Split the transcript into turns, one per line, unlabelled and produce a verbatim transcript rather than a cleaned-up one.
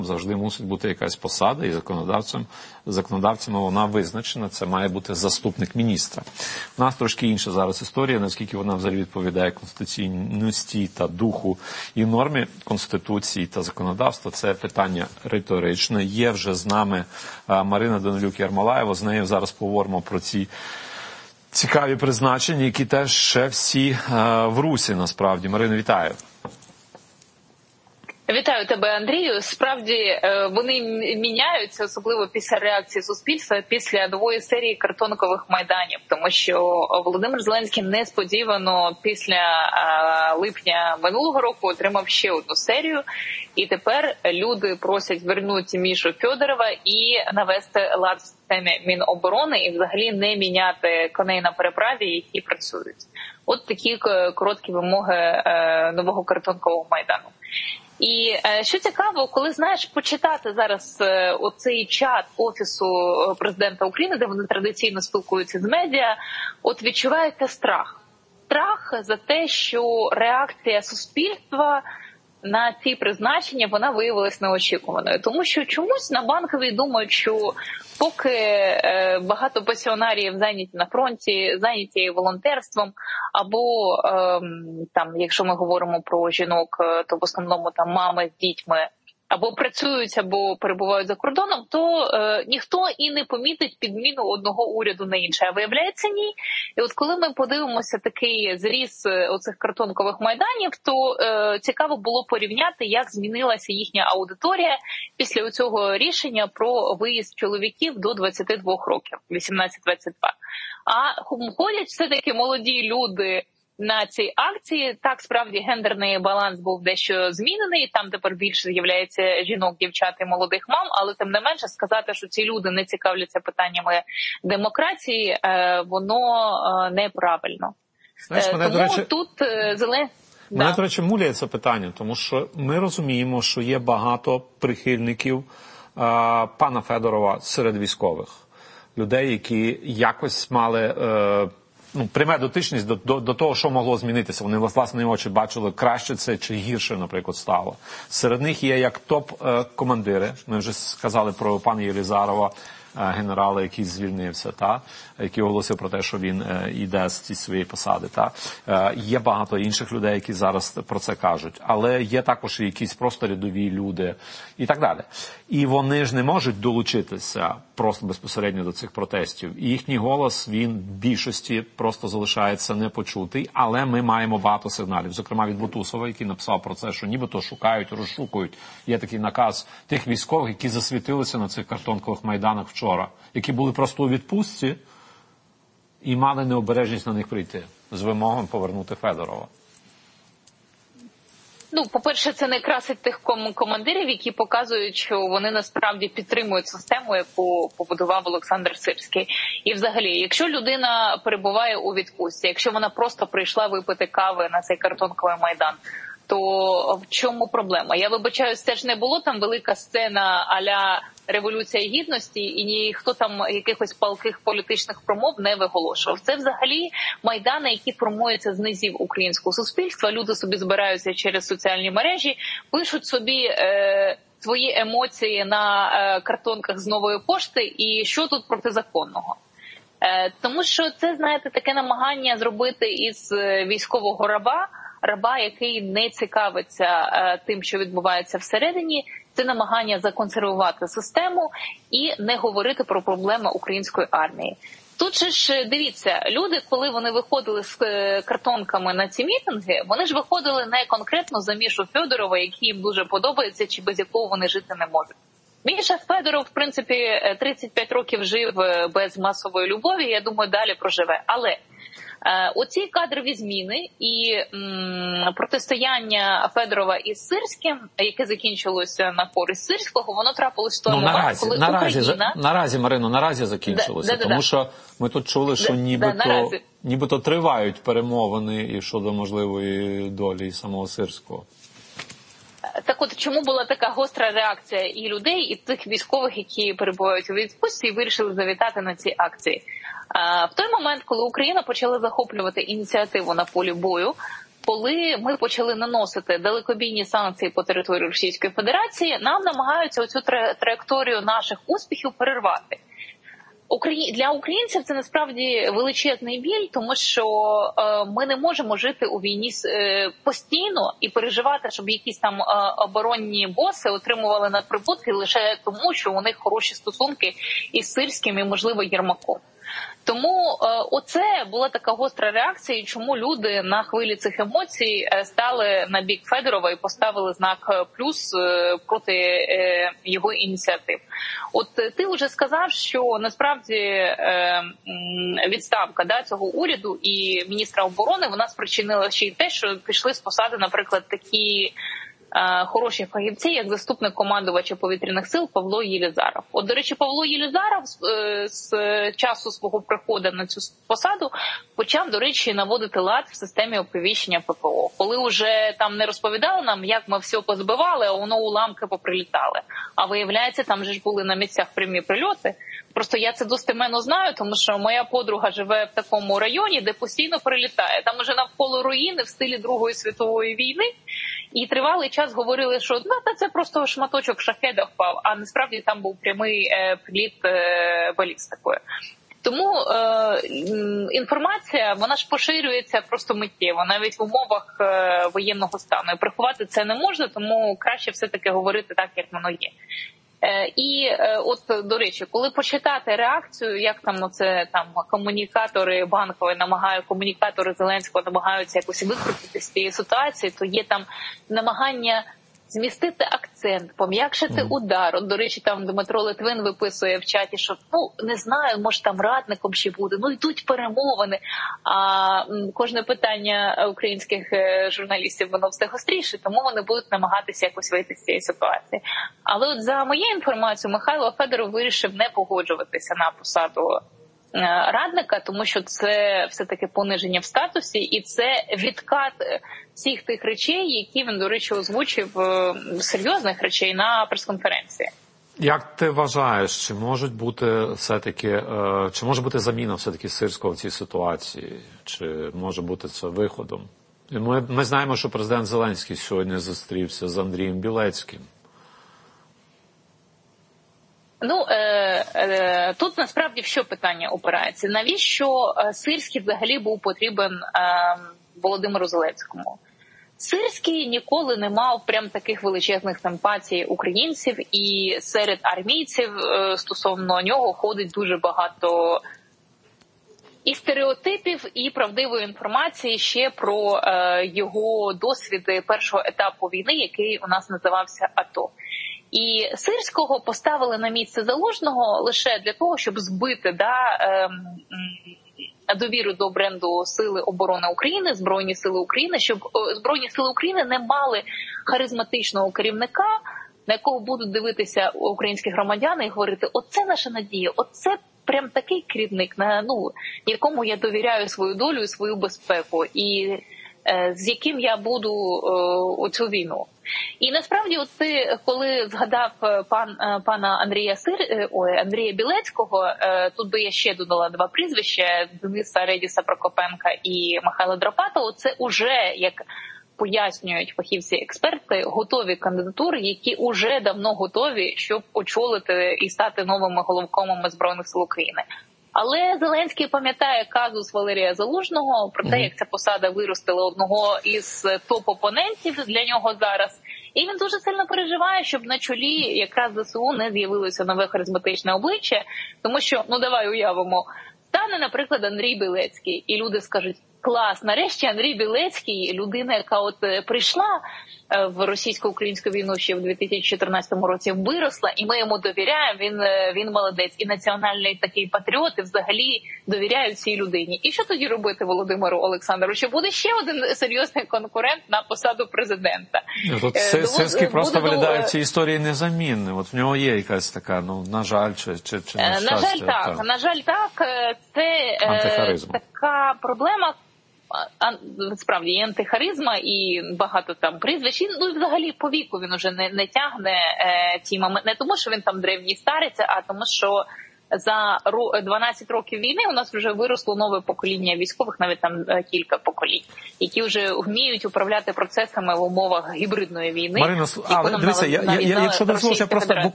Завжди мусить бути якась посада, і законодавцем, законодавцями вона визначена, це має бути заступник міністра. У нас трошки інша зараз історія, наскільки вона взагалі відповідає конституційності та духу і нормі Конституції та законодавства, це питання риторичне. Є вже з нами Марина Данилюк-Ярмолаєва, з нею зараз поговоримо про ці цікаві призначення, які теж ще всі в русі насправді. Марина, вітаю.
Вітаю тебе, Андрію. Справді, вони міняються, особливо після реакції суспільства, після нової серії картонкових майданів. Тому що Володимир Зеленський несподівано після липня минулого року отримав ще одну серію. І тепер люди просять вернути Мішу Фьодорова і навести лад в системі Міноборони і взагалі не міняти коней на переправі, які працюють. От такі короткі вимоги нового картонкового майдану. І що цікаво, коли, знаєш, почитати зараз оцей чат Офісу президента України, де вони традиційно спілкуються з медіа, от відчувається страх. Страх за те, що реакція суспільства на ці призначення, вона виявилась неочікуваною. Тому що чомусь на Банковій думають, що поки багато пенсіонерів зайняті на фронті, зайняті волонтерством, або там, якщо ми говоримо про жінок, то в основному там мами з дітьми, або працюють, або перебувають за кордоном, то е, ніхто і не помітить підміну одного уряду на інший. А виявляється, ні. І от коли ми подивимося такий зріз оцих картонкових майданів, то е, цікаво було порівняти, як змінилася їхня аудиторія після цього рішення про виїзд чоловіків до двадцяти двох років, вісімнадцять двадцять два. А ходять все-таки молоді люди на цій акції. Так, справді, гендерний баланс був дещо змінений, там тепер більше з'являється жінок, дівчат і молодих мам, але тим не менше сказати, що ці люди не цікавляться питаннями демократії, воно неправильно.
Знаєш, мене,
Тому
до речі,
тут Зелен...
мене,
да.
до речі, муляє це питання, тому що ми розуміємо, що є багато прихильників а, пана Федорова серед військових. Людей, які якось мали е, ну, пряма дотичність до, до, до того, що могло змінитися. Вони власне очі бачили, краще це чи гірше, наприклад, стало. Серед них є як топ-командири. Ми вже сказали про пана Єлізарова, генерала, який звільнився, та, який оголосив про те, що він е, йде з цієї своєї посади. Та. Е, є багато інших людей, які зараз про це кажуть. Але є також і якісь просто рядові люди і так далі. І вони ж не можуть долучитися просто безпосередньо до цих протестів. І їхній голос, він в більшості просто залишається непочутий. Але ми маємо багато сигналів. Зокрема, від Бутусова, який написав про це, що нібито шукають, розшукують. Є такий наказ тих військових, які засвітилися на цих картонкових майданах вчора, які були просто у відпустці і мали необережність на них прийти з вимогою повернути Федорова.
Ну, по-перше, це не красить тих командирів, які показують, що вони насправді підтримують систему, яку побудував Олександр Сирський. І взагалі, якщо людина перебуває у відпустці, якщо вона просто прийшла випити кави на цей картонковий майдан, то в чому проблема? Я вибачаюсь, це ж не було там велика сцена а-ля Революція Гідності, і ніхто там якихось палких політичних промов не виголошував. Це взагалі майдани, які формуються з низів українського суспільства. Люди собі збираються через соціальні мережі, пишуть собі е, свої емоції на е, картонках з Нової пошти, і що тут протизаконного? Е, тому що це, знаєте, таке намагання зробити із військового раба, раба, який не цікавиться е, тим, що відбувається всередині. Це намагання законсервувати систему і не говорити про проблеми української армії. Тут же ж, дивіться, люди, коли вони виходили з картонками на ці мітинги, вони ж виходили не конкретно за Мішу Фьодорова, який їм дуже подобається, чи без якого вони жити не можуть. Міша Федоров, в принципі, тридцять п'ять років жив без масової любові, я думаю, далі проживе. Але оці кадрові зміни і м, протистояння Федорова із Сирським, яке закінчилося на користь Сирського, воно трапилось в тому
ну,
момент,
наразі,
коли
наразі,
Україна...
Наразі, Марино, наразі закінчилося,
да, да,
тому
да.
що ми тут чули, що
да,
нібито,
да,
нібито тривають перемовини і щодо можливої долі самого Сирського.
Так от, чому була така гостра реакція і людей, і тих військових, які перебувають у відпустці і вирішили завітати на ці акції? В той момент, коли Україна почала захоплювати ініціативу на полі бою, коли ми почали наносити далекобійні санкції по території Російської Федерації, нам намагаються оцю траєкторію наших успіхів перервати. Для українців це насправді величезний біль, тому що е, ми не можемо жити у війні е, постійно і переживати, щоб якісь там е, оборонні боси отримували надприбутки лише тому, що у них хороші стосунки із Сирським і, можливо, Єрмаком. Тому е, оце була така гостра реакція, чому люди на хвилі цих емоцій стали на бік Федорова і поставили знак плюс е, проти е, його ініціатив. От ти вже сказав, що насправді е, відставка да, цього уряду і міністра оборони, вона спричинила ще й те, що пішли з посади, наприклад, такі хороші фахівці, як заступник командувача повітряних сил Павло Єлизаров. От, до речі, Павло Єлизаров з часу свого приходу на цю посаду почав, до речі, наводити лад в системі оповіщення ППО. Коли вже там не розповідали нам, як ми все позбивали, а воно уламки поприлітали. А виявляється, там же ж були на місцях прямі прильоти. Просто я це достеменно знаю, тому що моя подруга живе в такому районі, де постійно прилітає. Там уже навколо руїни в стилі Другої світової війни. І тривалий час говорили, що ну, та це просто шматочок шахеда впав, а насправді там був прямий е, приліт е, балістикою. Тому е, інформація, вона ж поширюється просто миттєво, навіть в умовах е, воєнного стану. І приховати це не можна, тому краще все-таки говорити так, як воно є. І от, до речі, коли почитати реакцію, як там оце там комунікатори Банкової намагають, комунікатори Зеленського намагаються якось викрутити з цієї ситуації, то є там намагання змістити акцент, пом'якшити удар. От, до речі, там Дмитро Литвин виписує в чаті, що, ну, не знаю, може там радником ще буде, ну, йдуть перемовини. А кожне питання українських журналістів, воно все гостріше, тому вони будуть намагатися якось вийти з цієї ситуації. Але от за моєю інформацією, Михайло Федоров вирішив не погоджуватися на посаду радника, тому що це все-таки пониження в статусі, і це відкат всіх тих речей, які він, до речі, озвучив, серйозних речей на прес-конференції.
Як ти вважаєш, чи можуть бути все-таки, чи може бути заміна все-таки Сирського в цій ситуації? Чи може бути це виходом? Ми, ми знаємо, що президент Зеленський сьогодні зустрівся з Андрієм Білецьким.
Ну, е, е, тут насправді в що питання опирається? Навіщо Сирський взагалі був потрібен е, Володимиру Зеленському? Сирський ніколи не мав прям таких величезних симпатій українців, і серед армійців е, стосовно нього ходить дуже багато і стереотипів, і правдивої інформації ще про е, його досвіди першого етапу війни, який у нас називався АТО. І Сирського поставили на місце Залужного лише для того, щоб збити да, е, довіру до бренду Сили оборони України, Збройні Сили України, щоб Збройні Сили України не мали харизматичного керівника, на якого будуть дивитися українські громадяни і говорити: оце наша надія, оце прям такий керівник, на ну якому я довіряю свою долю і свою безпеку, і е, з яким я буду е, оцю війну. І насправді, от ти, коли згадав пан пана Андрія Сир, ой, Андрія Білецького, тут би я ще додала два прізвища: Дениса Редіса Прокопенка і Михайла Драпатова. Це уже, як пояснюють фахівці-експерти, готові кандидатури, які уже давно готові, щоб очолити і стати новими головкомами Збройних сил України. Але Зеленський пам'ятає казус Валерія Залужного про те, як ця посада виростила одного із топ-опонентів для нього зараз. І він дуже сильно переживає, щоб на чолі якраз ЗСУ не з'явилося нове харизматичне обличчя. Тому що, ну давай уявимо, стане, наприклад, Андрій Білецький, і люди скажуть: клас, нарешті Андрій Білецький, людина, яка от прийшла в російсько-українську війну ще в дві тисячі чотирнадцятому році, виросла, і ми йому довіряємо, він, він молодець. І національний такий патріот, і взагалі довіряють цій людині. І що тоді робити Володимиру Олександровичу? Буде ще один серйозний конкурент на посаду президента.
От Сирський просто виглядає в цій історії незамінним. От в нього є якась така, ну, на жаль, чи, чи, чи на щастя.
На жаль, так.
так.
На жаль, так. Це
Антихаризма.
Така проблема. Справді, є антихаризма і багато там прізвищ. Ну і взагалі по віку він уже не, не тягне е, ті моменти. Не тому, що він там древній старець, а тому, що за дванадцять років війни у нас вже виросло нове покоління військових, навіть там кілька поколінь, які вже вміють управляти процесами в умовах гібридної війни.
Марино, але дивіться, я, я, якщо дозволите, просто